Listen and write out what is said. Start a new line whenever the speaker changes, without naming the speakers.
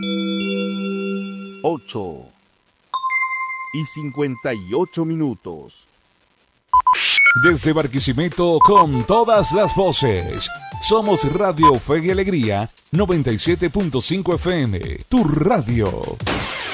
8:58.
Desde Barquisimeto con todas las voces. Somos Radio Fe y Alegría 97.5 FM, tu radio.